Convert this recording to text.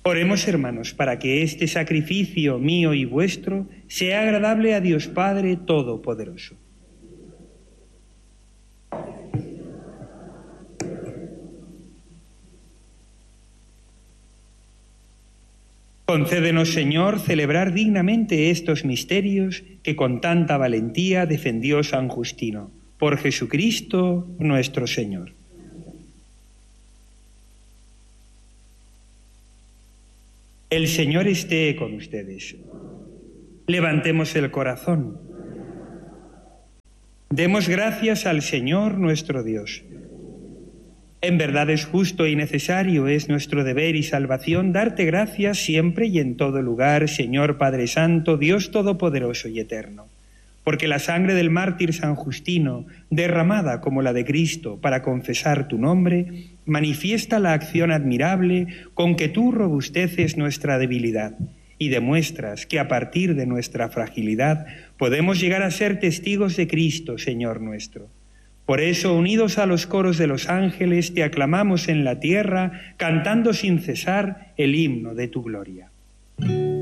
Oremos, hermanos, para que este sacrificio mío y vuestro sea agradable a Dios Padre Todopoderoso. Concédenos, Señor, celebrar dignamente estos misterios que con tanta valentía defendió San Justino. Por Jesucristo nuestro Señor. El Señor esté con ustedes. Levantemos el corazón. Demos gracias al Señor nuestro Dios. En verdad es justo y necesario, es nuestro deber y salvación darte gracias siempre y en todo lugar, Señor Padre Santo, Dios Todopoderoso y Eterno. Porque la sangre del mártir San Justino, derramada como la de Cristo para confesar tu nombre, manifiesta la acción admirable con que tú robusteces nuestra debilidad y demuestras que a partir de nuestra fragilidad podemos llegar a ser testigos de Cristo, Señor nuestro. Por eso, unidos a los coros de los ángeles, te aclamamos en la tierra, cantando sin cesar el himno de tu gloria.